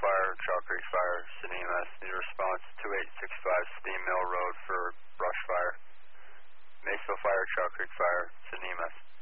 Fire, Chalk Creek Fire, Cinemas. Need a response 2865 Steam Mill Road for brush fire. Maysville Fire, Chalk Creek Fire, Cinemas.